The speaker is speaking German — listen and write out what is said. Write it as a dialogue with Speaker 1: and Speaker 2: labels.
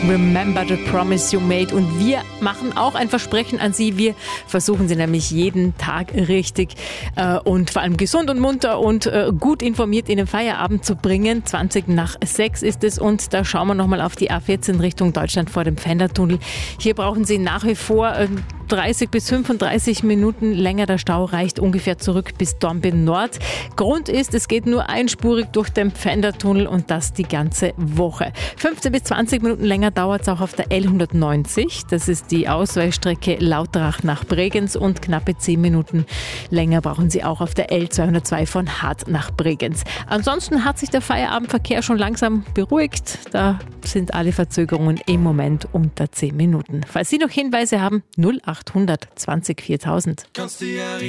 Speaker 1: Remember the Promise You Made. Und wir machen auch ein Versprechen an Sie. Wir versuchen Sie nämlich jeden Tag richtig und vor allem gesund und munter und gut informiert in den Feierabend zu bringen. 5:20 ist es und da schauen wir nochmal auf die A14 Richtung Deutschland vor dem Pfändertunnel. Hier brauchen Sie nach wie vor 30 bis 35 Minuten länger. Der Stau reicht ungefähr zurück bis Dornbirn Nord. Grund ist, es geht nur einspurig durch den Pfändertunnel und das die ganze Woche. 15 bis 20 Minuten länger dauert es auch auf der L190. Das ist die Ausweichstrecke Lautrach nach Bregenz und knappe 10 Minuten länger brauchen Sie auch auf der L202 von Hart nach Bregenz. Ansonsten hat sich der Feierabendverkehr schon langsam beruhigt. Da sind alle Verzögerungen im Moment unter 10 Minuten. Falls Sie noch Hinweise haben, 0800 20 4000.